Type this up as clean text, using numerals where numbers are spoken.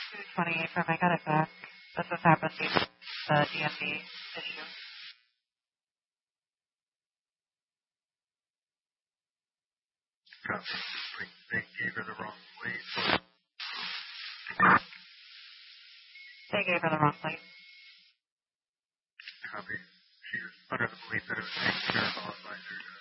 220 from I got it back. This has happened due to the DMV issue. Copy. They gave her the wrong plate. They gave her the wrong plate. Copy. She was under the belief that it was taken care of all advisors.